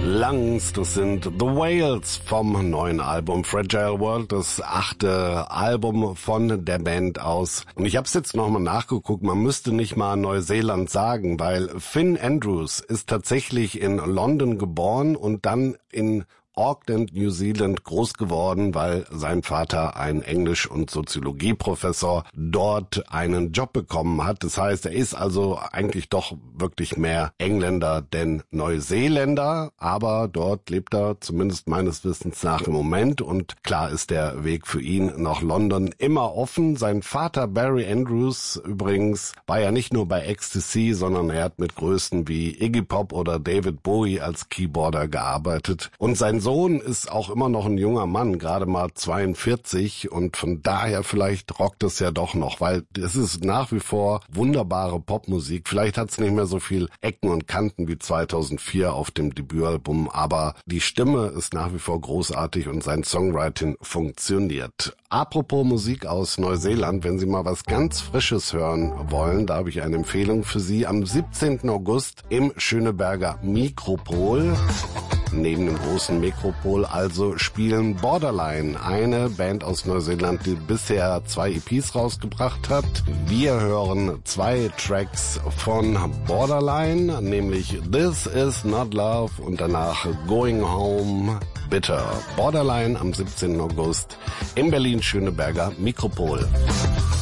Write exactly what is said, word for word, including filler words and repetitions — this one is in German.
Lungs, das sind The Whales vom neuen Album Fragile World, das achte Album von der Band aus. Und ich habe es jetzt nochmal nachgeguckt, man müsste nicht mal Neuseeland sagen, weil Finn Andrews ist tatsächlich in London geboren und dann in Auckland, New Zealand groß geworden, weil sein Vater, ein Englisch- und Soziologieprofessor, dort einen Job bekommen hat. Das heißt, er ist also eigentlich doch wirklich mehr Engländer denn Neuseeländer, aber dort lebt er zumindest meines Wissens nach im Moment und klar ist der Weg für ihn nach London immer offen. Sein Vater Barry Andrews übrigens war ja nicht nur bei Ecstasy, sondern er hat mit Größen wie Iggy Pop oder David Bowie als Keyboarder gearbeitet und sein Sohn ist auch immer noch ein junger Mann, gerade mal zweiundvierzig und von daher vielleicht rockt es ja doch noch, weil es ist nach wie vor wunderbare Popmusik. Vielleicht hat es nicht mehr so viel Ecken und Kanten wie zweitausendvier auf dem Debütalbum, aber die Stimme ist nach wie vor großartig und sein Songwriting funktioniert. Apropos Musik aus Neuseeland, wenn Sie mal was ganz Frisches hören wollen, da habe ich eine Empfehlung für Sie. Am siebzehnten August im Schöneberger Mikropol. Neben dem großen Metropol also spielen Borderline, eine Band aus Neuseeland, die bisher zwei E Ps rausgebracht hat. Wir hören zwei Tracks von Borderline, nämlich This Is Not Love und danach Going Home Bitter. Borderline am siebzehnten August im Berlin-Schöneberger Mikropol.